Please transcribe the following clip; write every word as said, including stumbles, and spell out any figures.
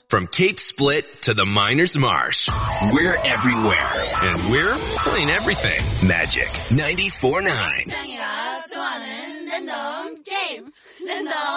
From Cape Split to the Miners Marsh, we're everywhere. And we're playing everything. Magic ninety-four point nine. 짱이가 좋아하는 랜덤 게임. 랜덤